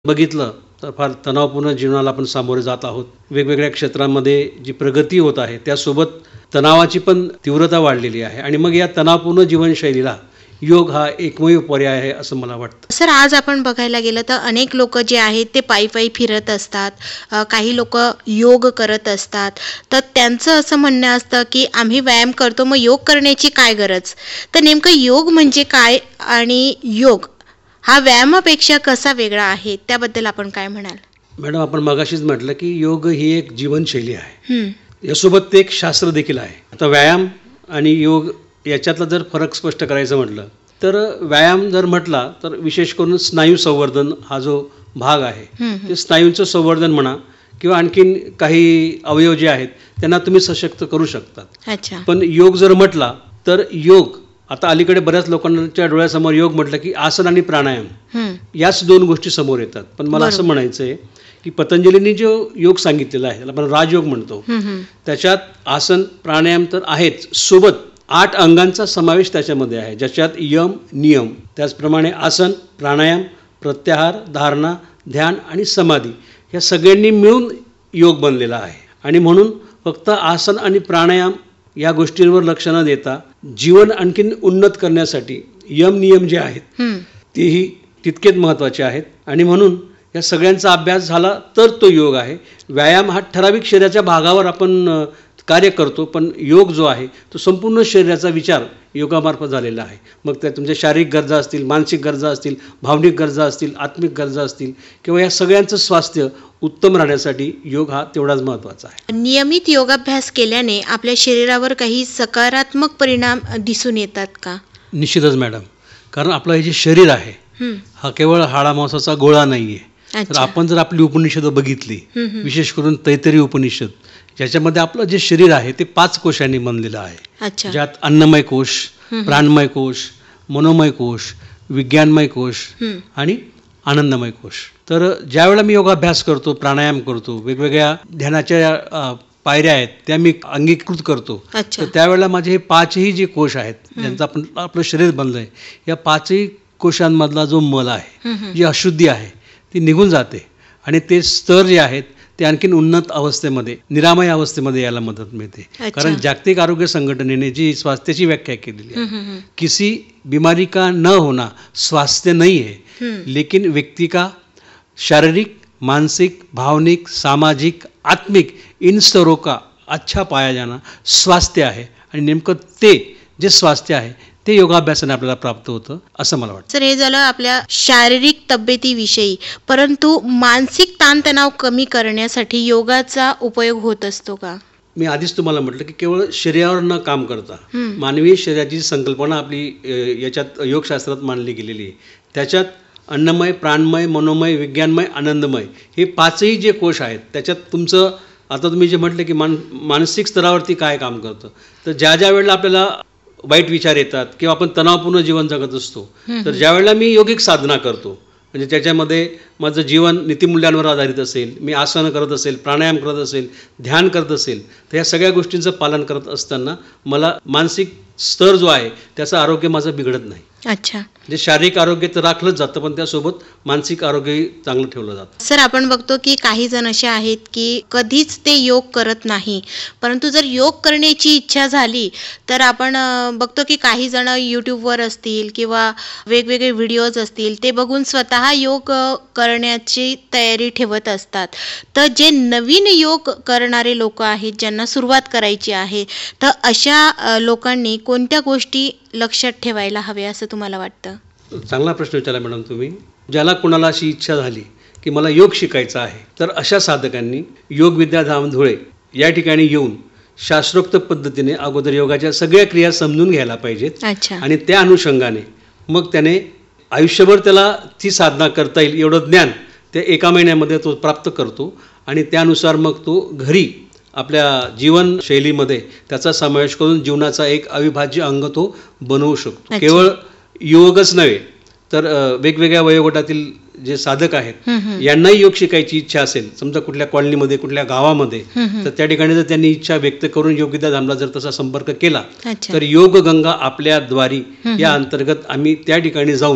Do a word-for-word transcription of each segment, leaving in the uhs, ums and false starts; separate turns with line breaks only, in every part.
बघितलं तर फार तणावपूर्ण जीवनाला आपण सामोरे जात आहोत. वेगवेगळ्या क्षेत्रांमध्ये जी प्रगती होत आहे त्यासोबत तणावाची पण तीव्रता वाढलेली आहे आणि मग या तणावपूर्ण जीवनशैलीला योग हा एकमेव पर्याय आहे असं मला वाटतं.
सर, आज आपण बघायला गेलं तर अनेक लोक जे आहेत ते पायी पायी फिरत असतात, अ, काही लोक योग करत असतात. तर त्यांचं असं म्हणणं असतं की आम्ही व्यायाम करतो, मग योग करण्याची काय गरज. तर नेमकं योग म्हणजे काय आणि योग हा व्यायामापेक्षा कसा वेगळा आहे, त्याबद्दल आपण काय म्हणाल.
मॅडम, आपण मगाशीच म्हटलं की योग ही एक जीवनशैली आहे.
हं,
यासोबत ते एक शास्त्र देखील आहे. आता व्यायाम आणि योग याच्यातला जर फरक स्पष्ट करायचं म्हटलं तर व्यायाम जर म्हटला तर विशेष करून स्नायू संवर्धन हा जो भाग आहे
हं,
ते स्नायूंचं संवर्धन म्हणा किंवा आणखीन काही अवयव जे आहेत त्यांना तुम्ही सशक्त करू शकतात.
अच्छा.
पण योग जर म्हटला तर योग आता अलीकडे बऱ्याच लोकांच्या डोळ्यासमोर योग म्हटलं की आसन आणि प्राणायाम
हं,
याच दोन गोष्टी समोर येतात. पण मला असं
बरोबर.
म्हणायचं आहे की पतंजलींनी जो योग सांगितलेला आहे त्याला आपण राजयोग म्हणतो.
हं, हं,
त्याच्यात आसन प्राणायाम तर आहेच, सोबत आठ अंगांचा समावेश त्याच्यामध्ये आहे, ज्याच्यात यम नियम, त्याचप्रमाणे आसन प्राणायाम प्रत्याहार धारणा ध्यान आणि समाधी या सगळ्यांनी मिळून योग बनलेला आहे. आणि म्हणून फक्त आसन आणि प्राणायाम या गोष्टींवर लक्ष न देता जीवन आणखीन उन्नत करण्यासाठी यम नियम जे आहेत
हं.
तेही तितकेच महत्त्वाचे आहेत. आणि म्हणून या सगळ्यांचा अभ्यास झाला तर तो योग आहे. व्यायाम हा ठराविक शरीराच्या भागावर आपण अ, कार्य करतो, पण योग जो आहे तो संपूर्ण शरीराचा विचार योगामार्फत झालेला आहे. मग त्या तुमच्या शारीरिक गरजा असतील, मानसिक गरजा असतील, भावनिक गरजा असतील, आत्मिक गरजा असतील किंवा या सगळ्यांचं स्वास्थ्य उत्तम राहण्यासाठी योग हा तेवढाच महत्त्वाचा आहे.
नियमित योगाभ्यास केल्याने आपल्या शरीरावर काही सकारात्मक परिणाम दिसून येतात का.
निश्चितच मॅडम, कारण आपलं हे जे शरीर आहे
हं,
हा केवळ हाडामांसाचा गोळा नाही आहे. तर
अच्छा.
आपण जर आपली उपनिषदं बघितली,
हं, हं.
विशेष करून तैत्तरीय उपनिषद, ज्याच्यामध्ये आपलं जे शरीर आहे ते पाच कोशांनी बनलेलं आहे,
अच्छा.
ज्यात अन्नमय कोश,
हं.
प्राणमय कोश, मनोमय कोश, विज्ञानमय कोश
हं,
आणि आनंदमय कोश. तर ज्यावेळेला मी योगाभ्यास करतो, प्राणायाम करतो, वेगवेगळ्या ध्यानाच्या अ, पायऱ्या आहेत त्या मी अंगीकृत करतो,
अच्छा.
तर त्यावेळेला माझे हे पाचही जे कोश आहेत ज्यांचं आपण आपलं शरीर बनलं आहे, या पाचही कोशांमधला जो मल आहे,
हं, हं.
जी अशुद्धी आहे ती निघून जाते आणि ते स्तर जे आहेत ते आणखीन उन्नत अवस्थेमध्ये निरामय अवस्थेमध्ये यायला मदत मिळते.
अच्छा.
कारण जागतिक आरोग्य संघटनेने जी स्वास्थ्याची व्याख्या केलेली आहे,
हं, हं, हं.
किसी बीमारी का न होना स्वास्थ्य नहीं है,
हं.
लेकिन व्यक्ति का शारीरिक मानसिक भावनिक सामाजिक आत्मिक इन स्तरों का अच्छा पाया जाना स्वास्थ्य आहे. आणि नेमकं ते जे स्वास्थ्य आहे ते योगाभ्यासाने आपल्याला प्राप्त होतं असं मला वाटतं.
सर, हे झालं आपल्या शारीरिक तब्येतीविषयी, परंतु मानसिक ताणतणाव कमी करण्यासाठी योगाचा उपयोग होत असतो का.
मी आधीच तुम्हाला म्हटलं की केवळ शरीरावर न काम करता
हं.
मानवी शरीराची संकल्पना आपली अ, याच्यात योगशास्त्रात मांडली गेलेली आहे. त्याच्यात अन्नमय प्राणमय मनोमय विज्ञानमय आनंदमय हे पाचही जे कोश आहेत त्याच्यात तुमचं आता तुम्ही जे म्हटलं की मान मानसिक स्तरावरती काय काम करतं, तर ज्या ज्या वेळेला आपल्याला वाईट विचार येतात किंवा आपण तणावपूर्ण जीवन जगत असतो,
हं,
तर ज्या वेळेला मी योगिक साधना करतो म्हणजे त्याच्यामध्ये माझं जीवन नीतिमूल्यांवर आधारित असेल, मी आसन करत असेल, प्राणायाम करत असेल, ध्यान करत असेल, तर या सगळ्या गोष्टींचं पालन करत असताना मला मानसिक स्तर जो आहे त्याचं आरोग्य माझं बिघडत नाही.
अच्छा.
म्हणजे शारीरिक आरोग्य तर राखलंच जातं पण त्यासोबत मानसिक आरोग्यही चांगलं ठेवलं जातं.
सर, आपण बघतो की काही जण असे आहेत की कधीच ते योग करत नाही, परंतु जर योग करण्याची इच्छा झाली तर आपण अ, बघतो की काही जण यूट्यूबवर असतील किंवा वेगवेगळे व्हिडिओज असतील ते बघून स्वतः योग अ, करण्याची तयारी ठेवत असतात. तर जे नवीन योग करणारे लोक आहेत ज्यांना सुरुवात करायची आहे, तर अशा अ, लोकांनी कोणत्या गोष्टी लक्षात ठेवायला हव्या असं तुम्हाला वाटतं.
चांगला प्रश्न विचारला मॅडम तुम्ही. ज्याला कोणाला अशी इच्छा झाली की मला योग शिकायचा आहे तर अशा साधकांनी योग विद्याधाम धुळे या ठिकाणी येऊन शास्त्रोक्त पद्धतीने अगोदर योगाच्या सगळ्या क्रिया समजून घ्यायला पाहिजेत.
अच्छा.
आणि त्या अनुषंगाने मग त्याने आयुष्यभर त्याला ती साधना करता येईल एवढं ज्ञान त्या एका महिन्यामध्ये तो प्राप्त करतो आणि त्यानुसार मग तो घरी आपल्या जीवनशैलीमध्ये त्याचा समावेश करून जीवनाचा एक अविभाज्य अंग तो बनवू शकतो.
अच्छा.
केवळ योगच नव्हे तर अ, वेगवेगळ्या वयोगटातील जे साधक आहेत
हं, हं.
यांनाही योग शिकायची इच्छा असेल, समजा कुठल्या कॉलनीमध्ये कुठल्या गावामध्ये,
हं, हं.
तर त्या ठिकाणी जर त्यांनी इच्छा व्यक्त करून योग विद्याधामला जर तसा संपर्क केला
अच्छा.
तर योग गंगा आपल्या द्वारी
हं, हं.
या अंतर्गत आम्ही त्या ठिकाणी जाऊन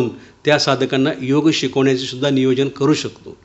त्या साधकांना योग शिकवण्याचे सुद्धा नियोजन करू शकतो.